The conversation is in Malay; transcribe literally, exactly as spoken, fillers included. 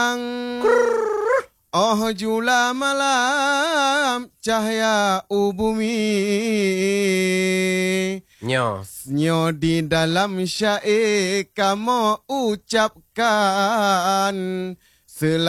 Oh jula malam cahaya bumi. Nyo. Nyo di dalam syair kamu ucapkan.